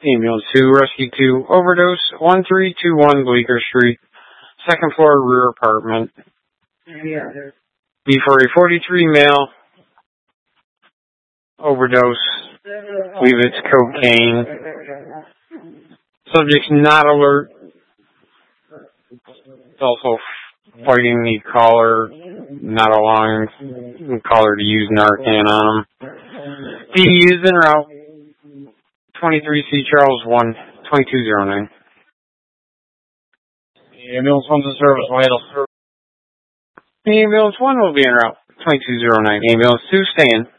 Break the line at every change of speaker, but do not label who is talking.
Ambulance 2, Rescue 2, overdose, 1321 Bleecker Street, second floor, rear apartment. B4A 43 male, overdose, believe it's cocaine. Subject's not alert. It's also fighting the caller, not allowing the caller to use Narcan on him. PD is en route. 23C Charles 1, 2209.
Ambulance 1's in service, vital.
Ambulance 1 will be en route. 2209. Ambulance 2, stay in.